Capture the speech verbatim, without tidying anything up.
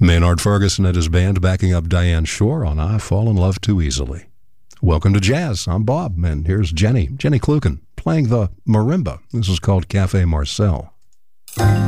Maynard Ferguson and his band backing up Diane Shore on I Fall in Love Too Easily. Welcome to Jazz. I'm Bob, and here's Jenny, Jenny Kluken, playing the marimba. This is called Cafe Marcel.